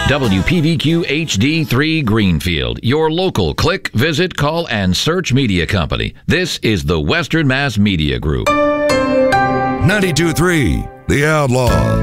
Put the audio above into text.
WPVQ HD3 Greenfield, your local click, visit, call, and search media company. This is the Western Mass Media Group. 92.3, The Outlaws.